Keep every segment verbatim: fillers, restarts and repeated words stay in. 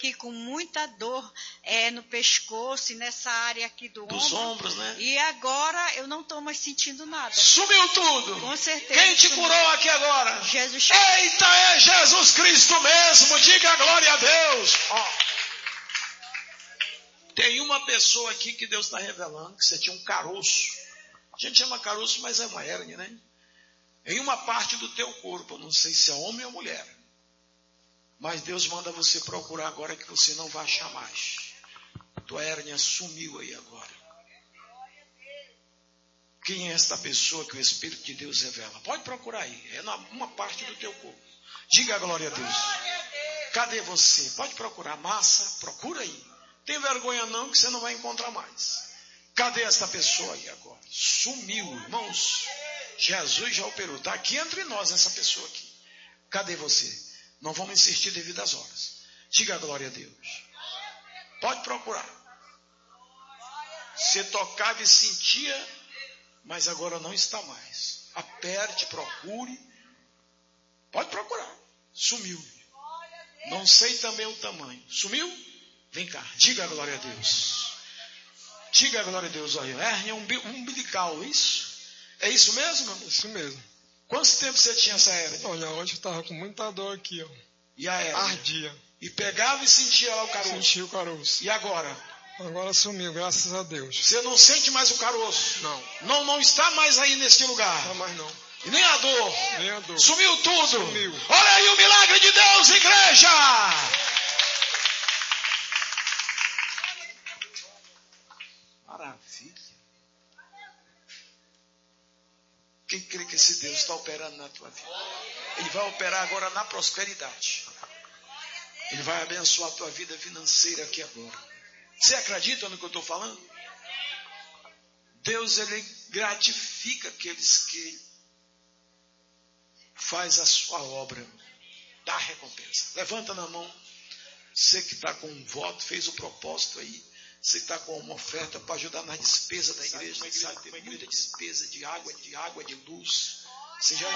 aqui com muita dor é, no pescoço e nessa área aqui do ombro. Dos ombros, né? E agora eu não estou mais sentindo nada. Sumiu tudo. Com certeza. Quem te curou aqui agora? Jesus Cristo. Eita, é Jesus Cristo mesmo. Diga glória a Deus. Ó. Tem uma pessoa aqui que Deus está revelando que você tinha um caroço. A gente chama caroço, mas é uma hérnia, né? Em uma parte do teu corpo. Eu não sei se é homem ou mulher. Mas Deus manda você procurar agora que você não vai achar mais. Tua hérnia sumiu aí agora. Quem é esta pessoa que o Espírito de Deus revela? Pode procurar aí. É uma parte do teu corpo. Diga a glória a Deus. Cadê você? Pode procurar. Massa, procura aí. Tem vergonha não que você não vai encontrar mais. Cadê esta pessoa aí agora? Sumiu, irmãos. Jesus já operou. Está aqui entre nós essa pessoa aqui. Cadê você? Não vamos insistir devido às horas. Diga a glória a Deus. Pode procurar. Você tocava e sentia, mas agora não está mais. Aperte, procure. Pode procurar. Sumiu. Não sei também o tamanho. Sumiu? Vem cá. Diga a glória a Deus. Diga a glória a Deus. Olha, hérnia umbilical, isso? É isso mesmo, meu amor? Isso mesmo. Quanto tempo você tinha essa hérnia? Olha, hoje eu estava com muita dor aqui, ó. E a hérnia? Ardia. E pegava e sentia lá o caroço? Sentia o caroço. E agora? Agora sumiu, graças a Deus. Você não sente mais o caroço? Não. Não, não está mais aí nesse lugar? Não mais não. E nem a dor? Nem a dor. Sumiu tudo? Sumiu. Olha aí o milagre de Deus, igreja! Maravilha. Quem crê que esse Deus está operando na tua vida? Ele vai operar agora na prosperidade. Ele vai abençoar a tua vida financeira aqui agora. Você acredita no que eu estou falando? Deus, ele gratifica aqueles que faz a sua obra. Dá recompensa. Levanta na mão. Você que está com um voto, fez o propósito aí. Você está com uma oferta para ajudar na despesa da igreja. Uma igreja tem muita despesa de água, de água, de luz. Você já...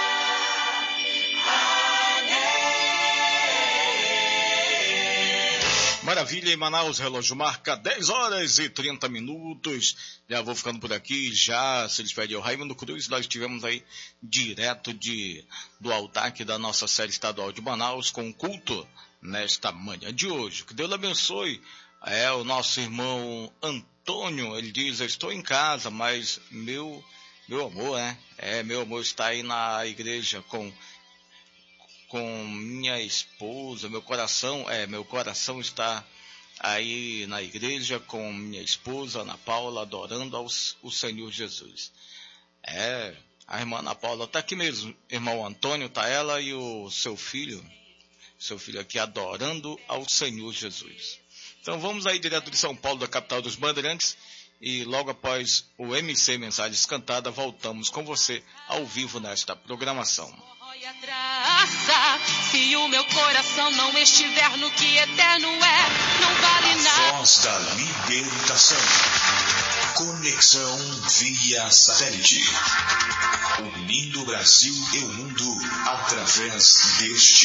Maravilha, em Manaus, relógio marca dez horas e trinta minutos. Já vou ficando por aqui, já se despede ao Raimundo Cruz. Nós estivemos aí direto de, do altar aqui da nossa série estadual de Manaus com o culto nesta manhã de hoje. Que Deus abençoe. É o nosso irmão Antônio, ele diz, eu estou em casa, mas meu, meu amor, né? É, meu amor está aí na igreja com, com minha esposa, meu coração, é, meu coração está aí na igreja com minha esposa, Ana Paula, adorando aos, o Senhor Jesus. É, a irmã Ana Paula está aqui mesmo, irmão Antônio, está ela e o seu filho, seu filho aqui adorando ao Senhor Jesus. Então vamos aí direto de São Paulo, da capital dos Bandeirantes, e logo após o M C Mensagens Cantada, voltamos com você ao vivo nesta programação. Se o meu coração não estiver no que eterno é, não vale nada. Voz da Libertação. Conexão via satélite. Unindo o Brasil e o mundo através deste